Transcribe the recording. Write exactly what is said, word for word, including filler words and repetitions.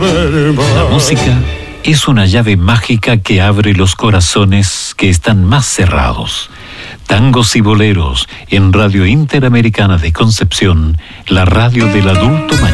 La música es una llave mágica que abre los corazones que están más cerrados. Tangos y boleros en Radio Interamericana de Concepción, la radio del adulto mayor.